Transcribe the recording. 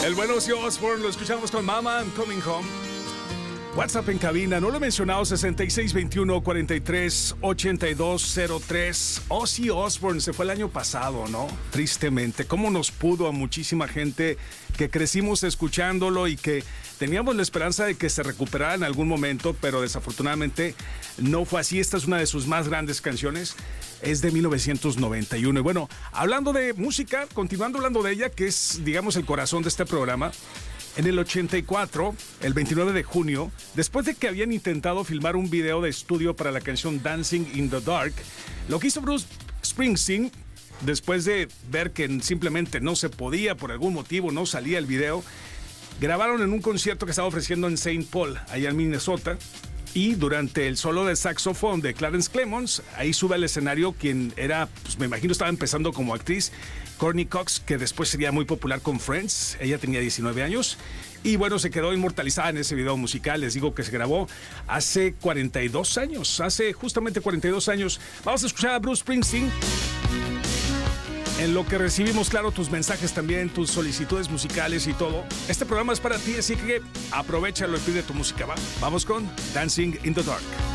El buen Ozzy Osbourne, lo escuchamos con Mama, I'm Coming Home. WhatsApp en cabina, no lo he mencionado, 6621-438203. Ozzy Osbourne se fue el año pasado, ¿no? Tristemente. ¿Cómo nos pudo a muchísima gente que crecimos escuchándolo y que teníamos la esperanza de que se recuperara en algún momento, pero desafortunadamente no fue así? Esta es una de sus más grandes canciones. Es de 1991. Y bueno, hablando de música, continuando hablando de ella, que es, digamos, el corazón de este programa. En el 84, el 29 de junio, después de que habían intentado filmar un video de estudio para la canción Dancing in the Dark, lo que hizo Bruce Springsteen, después de ver que simplemente no se podía, por algún motivo no salía el video, grabaron en un concierto que estaba ofreciendo en St. Paul, allá en Minnesota, y durante el solo de saxofón de Clarence Clemons, ahí sube al escenario quien era, pues me imagino estaba empezando como actriz, Courtney Cox, que después sería muy popular con Friends. Ella tenía 19 años y bueno, se quedó inmortalizada en ese video musical. Les digo que se grabó hace 42 años, hace justamente 42 años. Vamos a escuchar a Bruce Springsteen. En lo que recibimos, claro, tus mensajes también, tus solicitudes musicales y todo. Este programa es para ti, así que aprovechalo y pide tu música, ¿va? Vamos con Dancing in the Dark.